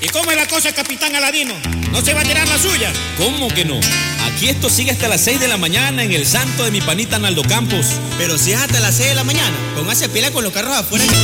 cómo es la cosa, capitán Aladino? ¿No se va a tirar la suya? ¿Cómo que no? Aquí esto sigue hasta las 6 de la mañana en el santo de mi panita Naldo Campos. Pero si es hasta las 6 de la mañana, póngase pila con los carros afuera.